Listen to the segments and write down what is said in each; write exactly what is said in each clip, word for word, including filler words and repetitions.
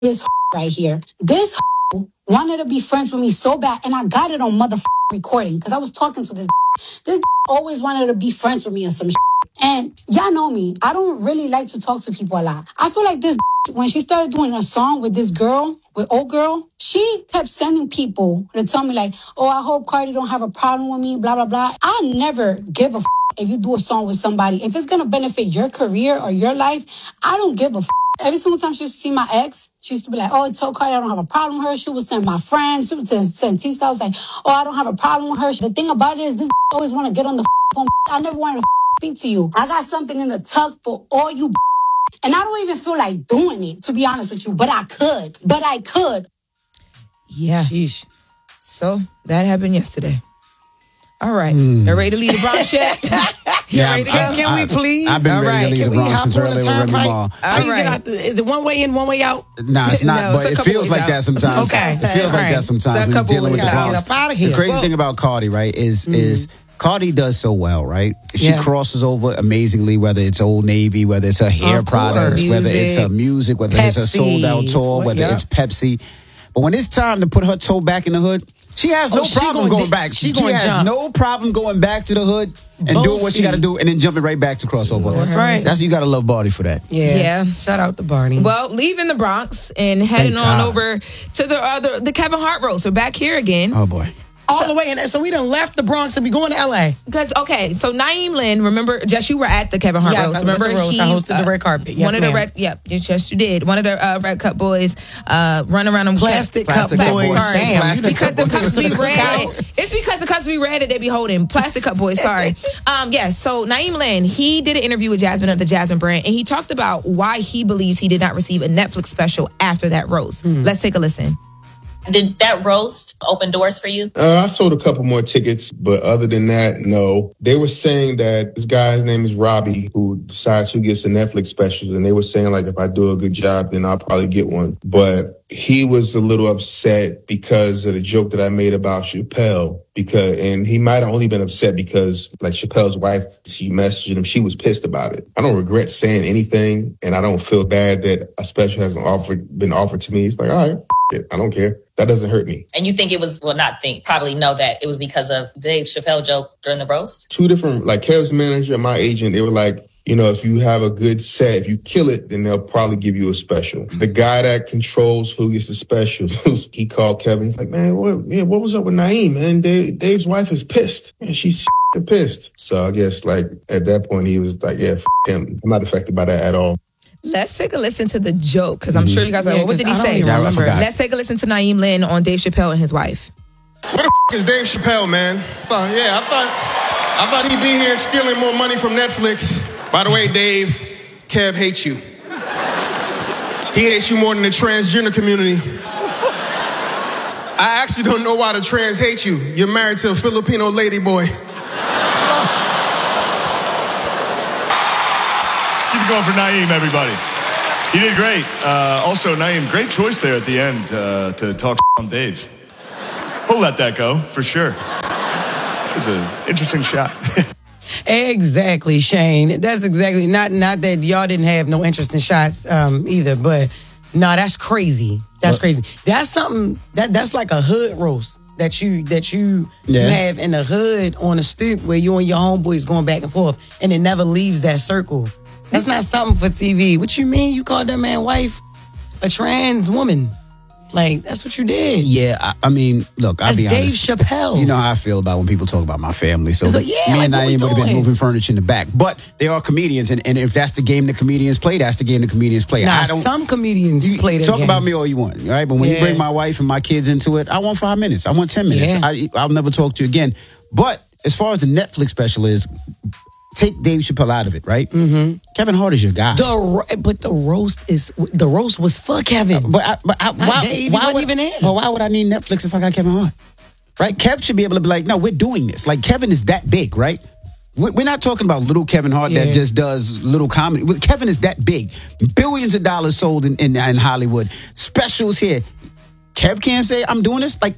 this right here. This wanted to be friends with me so bad, and I got it on motherfucking recording because I was talking to this. This always wanted to be friends with me or some shit. And y'all know me. I don't really like to talk to people a lot. I feel like this, when she started doing a song with this girl, with old girl, she kept sending people to tell me like, oh, I hope Cardi don't have a problem with me, blah, blah, blah. I never give a f- if you do a song with somebody. If it's going to benefit your career or your life, I don't give a f- Every single time she used to see my ex, she used to be like, oh, tell Cardi I don't have a problem with her. She would send my friends. She would send, send T-Style. I was like, oh, I don't have a problem with her. The thing about it is this always want to get on the phone. I never wanted to speak to you. I got something in the tuck for all you and I don't even feel like doing it, to be honest with you. But I could. But I could. Yeah. Sheesh. So that happened yesterday. All right. Mm. Y'all ready to leave the Bronx yet? Yeah, ready to I, go? I, Can I, we please? I've been All ready right. to leave Can the Bronx since earlier with Remy Ma. All right. The, is it one way in, one way out? Nah, it's not, no, but it's it feels like out. that sometimes. Okay. It feels right. like that sometimes when you're dealing with the Bronx. Get up out of here. The crazy well, thing about Cardi, right, is mm-hmm. is Cardi does so well, right? She yeah. crosses over amazingly, whether it's Old Navy, whether it's her hair products, whether it's her music, whether Pepsi. It's her sold out tour, what, whether yeah. it's Pepsi. But when it's time to put her toe back in the hood, she has no oh, problem going, going back. She, she has jump. no problem going back to the hood and Both doing what she got to do and then jumping right back to crossover. That's right. That's you got to love Barney for that. Yeah. yeah. Shout out to Barney. Well, leaving the Bronx and heading Thank on God. over to the other the Kevin Hart roast. We're back here again. Oh boy. All so, the way in. So we done left the Bronx and we going to L A. Because, okay, so Naeem Lynn, remember, Jess, you were at the Kevin Hart yes, roast. I remember, the roast. he, I hosted uh, the red carpet. Yes, one of ma'am. the red, yep, yes, you did. One of the uh, Red Cup boys uh, run around them plastic cup plastic boys. boys. Sorry, Damn, plastic because the cups we read. It's because the cups we read that they be holding plastic cup boys. Sorry. um, yes. So Naeem Lynn, he did an interview with Jasmine of the Jasmine brand, and he talked about why he believes he did not receive a Netflix special after that roast. Hmm. Let's take a listen. Did that roast open doors for you? Uh, I sold a couple more tickets, but other than that, no. They were saying that this guy's name is Robbie, who decides who gets the Netflix specials, and they were saying, like, if I do a good job, then I'll probably get one. But he was a little upset because of the joke that I made about Chappelle, because, and he might have only been upset because, like, Chappelle's wife, she messaged him, she was pissed about it. I don't regret saying anything, and I don't feel bad that a special hasn't offered, been offered to me. It's like, all right, I don't care. That doesn't hurt me. And you think it was, well, not think, probably know that it was because of Dave Chappelle joke during the roast? Two different, like Kev's manager and my agent, they were like, you know, if you have a good set, if you kill it, then they'll probably give you a special. The guy that controls who gets the specials, he called Kevin. He's like, man, what, yeah, what was up with Naeem, man? Dave, Dave's wife is pissed. Man, she's pissed. So I guess, like, at that point, he was like, yeah, f- him. I'm not affected by that at all. Let's take a listen to the joke, because I'm mm-hmm. sure you guys are yeah, like, what did he say? Remember. Let's take a listen to Naeem Lynn on Dave Chappelle and his wife. Where the f- is Dave Chappelle, man? I thought, yeah, I thought, I thought he'd be here stealing more money from Netflix. By the way, Dave, Kev hates you. He hates you more than the transgender community. I actually don't know why the trans hate you. You're married to a Filipino lady boy. Keep it going for Naeem, everybody. You did great. Uh, also, Naeem, great choice there at the end uh, to talk on Dave. We'll let that go, for sure. It was an interesting shot. Exactly, Shane. That's exactly, not not that y'all didn't have no interesting shots um, either, but no, nah, that's crazy. That's what? crazy. That's something, that that's like a hood roast that you that you, yeah. you have in the hood on the stoop where you and your homeboys going back and forth, and it never leaves that circle. That's not something for T V. What you mean you called that man wife a trans woman? Like, that's what you did. Yeah, I, I mean, look, I'll that's be Dave honest. Chappelle. You know how I feel about when people talk about my family. So, so yeah, me like, and Naeem would have been moving furniture in the back. But they are comedians, and, and if that's the game the comedians play, that's the game the comedians play. Nah, I don't, some comedians you, play that Talk game. about me all you want, right? But when yeah. you bring my wife and my kids into it, I want five minutes. I want ten minutes. Yeah. I, I'll never talk to you again. But as far as the Netflix special is, take Dave Chappelle out of it, right? Mm-hmm. Kevin Hart is your guy. The but the roast is the roast was for Kevin. Uh, but I, but I, why, Dave, why would even in? Well, why would I need Netflix if I got Kevin Hart? Right? Kev should be able to be like, no, we're doing this. Like, Kevin is that big, right? We're not talking about little Kevin Hart yeah. that just does little comedy. Kevin is that big. Billions of dollars sold in, in, in Hollywood. Specials here. Kev can't say, I'm doing this. Like,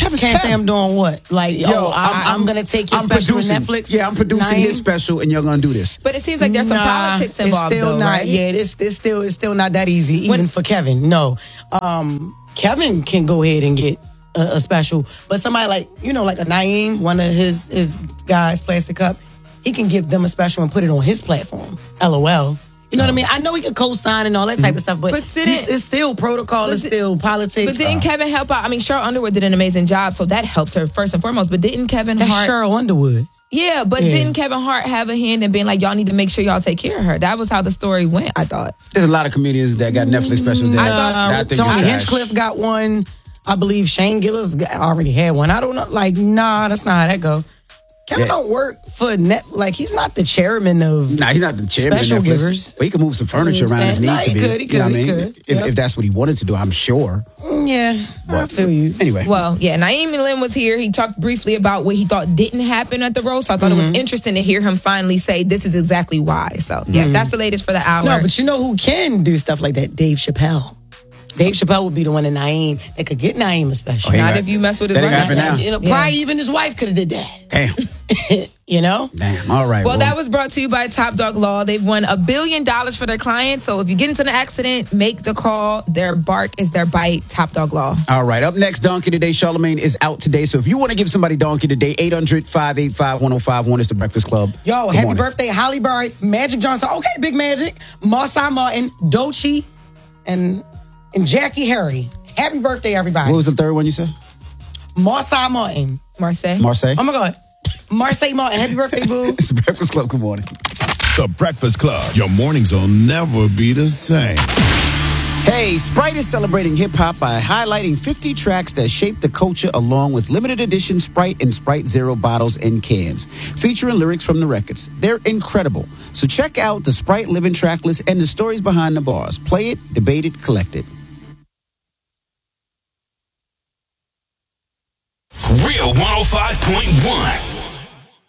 Kevin's Can't Kev. say I'm doing what? Like, Yo, oh, I, I'm, I'm going to take your I'm special producing, on Netflix. Yeah, I'm producing Naeem. his special, and you're going to do this. But it seems like there's some Nah, politics involved. It's still though, not. right? Yeah, it's it's still it's still not that easy, even When- for Kevin. No, um, Kevin can go ahead and get a, a special, but somebody like you know, like a Naeem, one of his his guys, Plastic Cup, he can give them a special and put it on his platform. L O L. You know what I mean? I know he can co-sign and all that type of stuff, but, But didn't- it's, it's still protocol. But It's di- still politics. But didn't Kevin help out? I mean, Cheryl Underwood did an amazing job, so that helped her first and foremost. But didn't Kevin That's Hart? Cheryl Underwood. Yeah, but Yeah. didn't Kevin Hart have a hand in being like, y'all need to make sure y'all take care of her? That was how the story went, I thought. There's a lot of comedians that got Netflix specials. That I thought- that I think Tony is trash. Hinchcliffe got one. I believe Shane Gillis got- already had one. I don't know. Like, nah, that's not how that go. Kevin Yeah. don't work for net. Like, he's not the chairman of. Nah, he's not the chairman Special of Netflix. givers. But he can move some furniture You know what around I'm if needs saying? to Nah, be. he could, he You know could, what I he mean? could. If, Yep. if that's what he wanted to do, I'm sure. Mm, Yeah, I feel you. Anyway. Well, yeah, Naeem Lynn was here. He talked briefly about what he thought didn't happen at the roast. So I thought Mm-hmm. it was interesting to hear him finally say this is exactly why. So, yeah, that's the latest for the hour. No, but you know who can do stuff like that? Dave Chappelle. Dave Chappelle would be the one in Naeem that could get Naeem a special. Oh, yeah. Not if you mess with his That ain't money. happen now. You know, Yeah. probably even his wife could have did that. Damn. You know? Damn. All right. Well, that was brought to you by Top Dog Law. They've won a billion dollars for their clients. So if you get into an accident, make the call. Their bark is their bite. Top Dog Law. All right. Up next, Donkey Today. Charlamagne is out today. So if you want to give somebody Donkey Today, eight hundred, five eight five, one oh five one is the Breakfast Club. Yo, Good happy morning. birthday, Holly Berry, Magic Johnson. Okay, Big Magic, Marsai Martin, Doechii, and and Jackie Harry. Happy birthday, everybody. What was the third one you said? Marsai Martin. Marseille. Marseille? Oh my God. Marseille Martin. Happy birthday, boo. It's the Breakfast Club. Good morning. The Breakfast Club. Your mornings will never be the same. Hey, Sprite is celebrating hip-hop by highlighting fifty tracks that shaped the culture along with limited edition Sprite and Sprite Zero bottles and cans, featuring lyrics from the records. They're incredible. So check out the Sprite Living track list and the stories behind the bars. Play it, debate it, collect it. Real one oh five